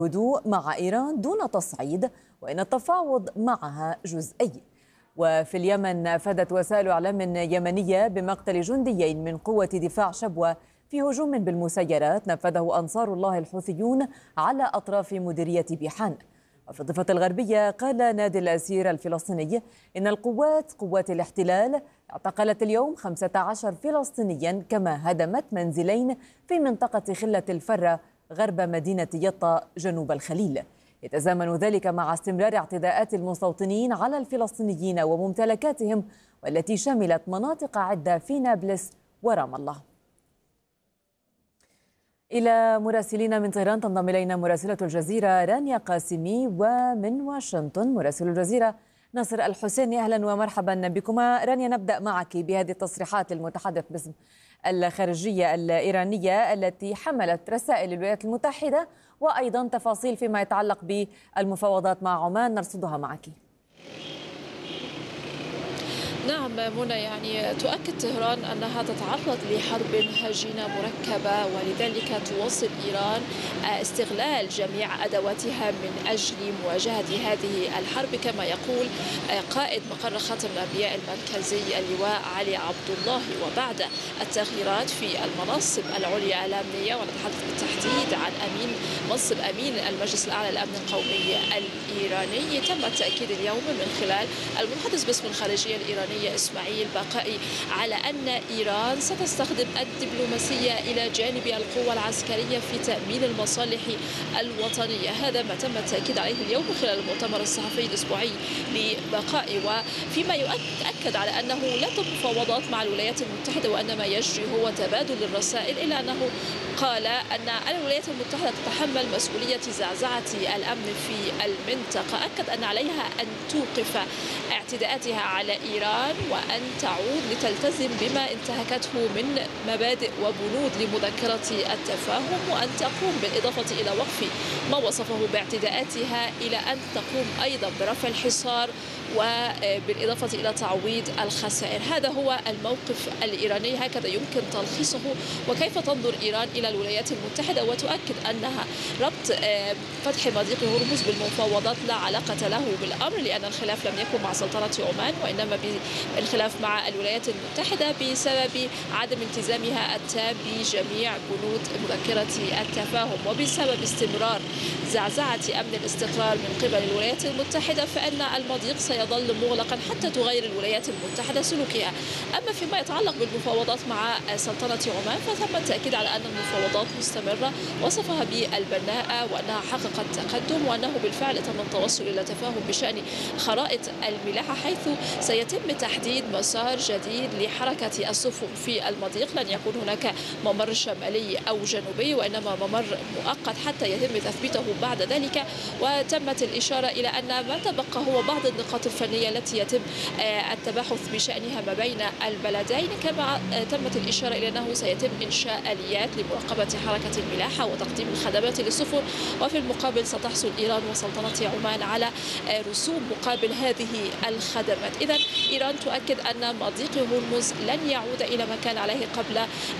هدوء مع إيران دون تصعيد، وإن التفاوض معها جزئي. وفي اليمن أفادت وسائل إعلام يمنية بمقتل جنديين من قوة دفاع شبوة في هجوم بالمسيرات نفذه أنصار الله الحوثيون على أطراف مديرية بيحان. وفي الضفة الغربية قال نادي الأسير الفلسطيني إن قوات الاحتلال اعتقلت اليوم 15 فلسطينيا، كما هدمت منزلين في منطقة خلة الفرة غرب مدينة يطا جنوب الخليل. يتزامن ذلك مع استمرار اعتداءات المستوطنين على الفلسطينيين وممتلكاتهم، والتي شملت مناطق عدة في نابلس ورام الله. إلى مراسلين من طهران تنضم إلينا مراسلة الجزيرة رانيا قاسمي، ومن واشنطن مراسل الجزيرة ناصر الحسيني. أهلا ومرحبا بكما. رانيا، نبدأ معك بهذه التصريحات المتحدث باسم الخارجية الإيرانية التي حملت رسائل الولايات المتحدة وأيضا تفاصيل فيما يتعلق بالمفاوضات مع عمان، نرصدها معك. نعم منى، يعني تؤكد طهران أنها تتعرض لحرب هجينة مركبة، ولذلك تواصل إيران استغلال جميع أدواتها من أجل مواجهة هذه الحرب، كما يقول قائد مقر خاتم الأنبياء المركزي اللواء علي عبد الله. وبعد التغييرات في المناصب العليا الأمنية، ونتحدث بالتحديد عن منصب أمين المجلس الأعلى للأمن القومي الإيراني، تم التأكيد اليوم من خلال المتحدث باسم الخارجية الإيرانية إسماعيل بقائي على أن إيران ستستخدم الدبلوماسية إلى جانب القوة العسكرية في تأمين المصالح الوطنية. هذا ما تم التأكيد عليه اليوم خلال المؤتمر الصحفي الأسبوعي لبقائي، وفيما يؤكد على أنه لا مفاوضات مع الولايات المتحدة وأنما يجري هو تبادل الرسائل، إلا أنه قال أن الولايات المتحدة تتحمل مسؤولية زعزعة الأمن في المنطقة. أكد أن عليها أن توقف اعتداءاتها على إيران وأن تعود لتلتزم بما انتهكته من مبادئ وبنود لمذكرة التفاهم، وأن تقوم بالإضافة إلى وقف ما وصفه باعتداءاتها إلى أن تقوم أيضا برفع الحصار وبالإضافة إلى تعويض الخسائر. هذا هو الموقف الإيراني، هكذا يمكن تلخيصه. وكيف تنظر إيران إلى الولايات المتحدة، وتؤكد أنها ربط فتح مضيق هرمز بالمفاوضات لا علاقة له بالأمر، لأن الخلاف لم يكن مع سلطنة عمان، وإنما الخلاف مع الولايات المتحدة بسبب عدم التزامها التام بجميع بنود مذكرة التفاهم، وبسبب استمرار زعزعة أمن الاستقرار من قبل الولايات المتحدة، فإن المضيق سيظل مغلقا حتى تغير الولايات المتحدة سلوكها. أما فيما يتعلق بالمفاوضات مع سلطنة عمان، فتم التأكيد على أن المفاوضات مستمرة، وصفها بالبناءة وأنها حققت تقدم، وأنه بالفعل تم التوصل إلى تفاهم بشأن خرائط الملاحة، حيث سيتم تحديد مسار جديد لحركة السفن في المضيق. لن يكون هناك ممر شمالي أو جنوبي، وإنما ممر مؤقت حتى يتم تثبيته بعد ذلك. وتمت الإشارة إلى أن ما تبقى هو بعض النقاط الفنية التي يتم التباحث بشأنها ما بين البلدين، كما تمت الإشارة إلى أنه سيتم إنشاء آليات لمراقبة حركة الملاحة وتقديم الخدمات للسفن، وفي المقابل ستحصل إيران وسلطنة عمان على رسوم مقابل هذه الخدمات. إذن إيران تؤكد أن مضيق هرمز لن يعود إلى ما كان عليه قبل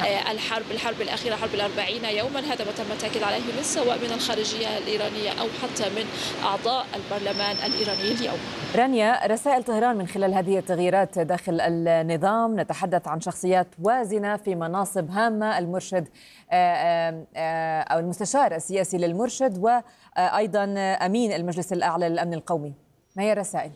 الحرب الأخيرة، حرب 40 يوما. هذا ما تم التأكيد عليه من سواء من الخارجية الإيرانية أو حتى من أعضاء البرلمان الإيراني اليوم. رانيا، رسائل طهران من خلال هذه التغييرات داخل النظام، نتحدث عن شخصيات وازنة في مناصب هامة، المرشد أو المستشار السياسي للمرشد، وأيضا أمين المجلس الأعلى للأمن القومي. ما هي الرسائل؟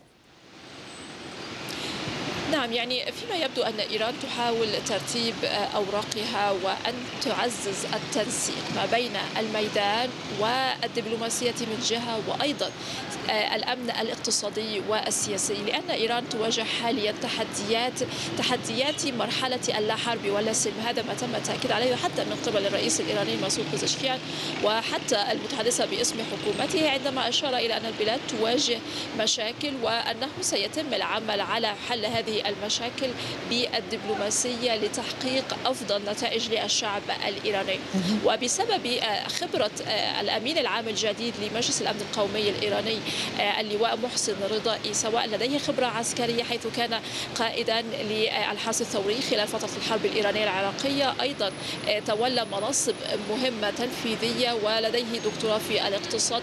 نعم، يعني فيما يبدو أن إيران تحاول ترتيب أوراقها وأن تعزز التنسيق ما بين الميدان والدبلوماسية من جهة، وأيضا الأمن الاقتصادي والسياسي، لأن إيران تواجه حاليا تحديات مرحلة اللا حرب ولا سلم. هذا ما تم التأكيد عليه حتى من قبل الرئيس الإيراني مسعود بزشكيان، وحتى المتحدثة باسم حكومته عندما أشار إلى أن البلاد تواجه مشاكل وأنه سيتم العمل على حل هذه المشاكل بالدبلوماسية لتحقيق أفضل نتائج للشعب الإيراني. وبسبب خبرة الأمين العام الجديد لمجلس الأمن القومي الإيراني اللواء محسن رضائي، سواء لديه خبرة عسكرية حيث كان قائدا للحرس الثوري خلال فترة الحرب الإيرانية العراقية، أيضا تولى مناصب مهمة تنفيذية ولديه دكتوراه في الاقتصاد،